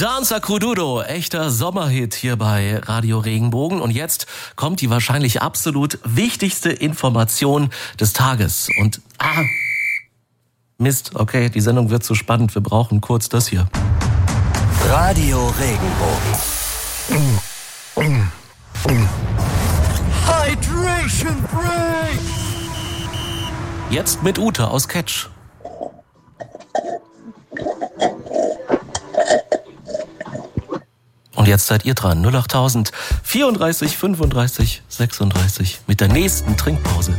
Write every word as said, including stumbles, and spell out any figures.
Danza Kuduro, echter Sommerhit hier bei Radio Regenbogen. Und jetzt kommt die wahrscheinlich absolut wichtigste Information des Tages. Und, ah, Mist, okay, die Sendung wird zu spannend. Wir brauchen kurz das hier. Radio Regenbogen. Hydration Break! Jetzt mit Ute aus Ketsch. Und jetzt seid ihr dran. null achttausend vierunddreißig fünfunddreißig sechsunddreißig mit der nächsten Trinkpause.